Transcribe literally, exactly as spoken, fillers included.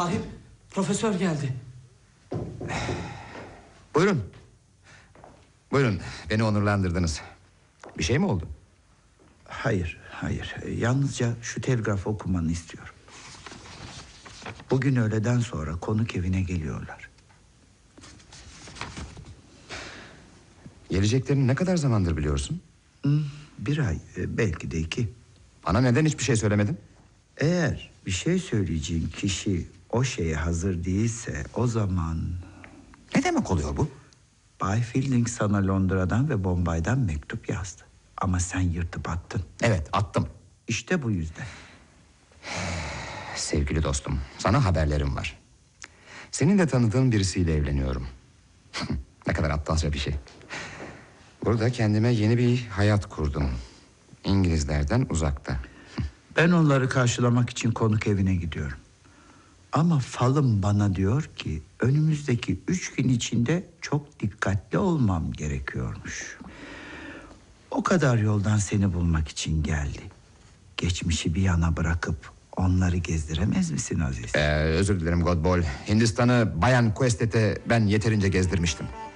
Sahip, profesör geldi. Buyurun. Buyurun, beni onurlandırdınız. Bir şey mi oldu? Hayır, hayır. Yalnızca şu telgrafı okumanı istiyorum. Bugün öğleden sonra konuk evine geliyorlar. Geleceklerini ne kadar zamandır biliyorsun? Hmm, bir ay, belki de iki. Bana neden hiçbir şey söylemedin? Eğer bir şey söyleyeceğin kişi o şeye hazır değilse o zaman... Ne demek oluyor bu? Bay Fielding sana Londra'dan ve Bombay'dan mektup yazdı. Ama sen yırtıp attın. Evet, attım. İşte bu yüzden. Sevgili dostum, sana haberlerim var. Senin de tanıdığın birisiyle evleniyorum. Ne kadar aptalca bir şey. Burada kendime yeni bir hayat kurdum. İngilizlerden uzakta. Ben onları karşılamak için konuk evine gidiyorum. Ama falım bana diyor ki önümüzdeki üç gün içinde çok dikkatli olmam gerekiyormuş. O kadar yoldan seni bulmak için geldi. Geçmişi bir yana bırakıp onları gezdiremez misin Aziz? Ee, özür dilerim Godball. Hindistan'ı Bayan Questet'e ben yeterince gezdirmiştim.